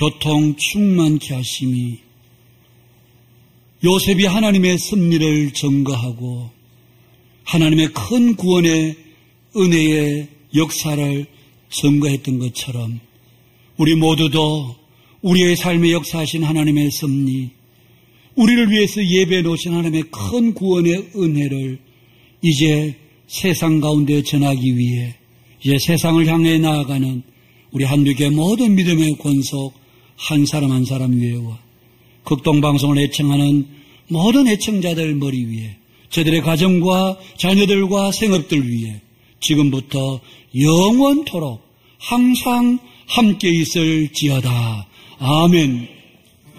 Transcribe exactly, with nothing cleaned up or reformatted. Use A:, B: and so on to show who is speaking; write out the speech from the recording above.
A: 교통 충만케 하심이 요셉이 하나님의 섭리를 증거하고 하나님의 큰 구원의 은혜의 역사를 증거했던 것처럼 우리 모두도 우리의 삶에 역사하신 하나님의 섭리, 우리를 위해서 예배해 놓으신 하나님의 큰 구원의 은혜를 이제 세상 가운데 전하기 위해 이제 세상을 향해 나아가는 우리 한국의 모든 믿음의 권속 한 사람 한 사람 위에와 극동방송을 애청하는 모든 애청자들 머리 위에 저들의 가정과 자녀들과 생업들 위해 지금부터 영원토록 항상 함께 있을지어다. 아멘.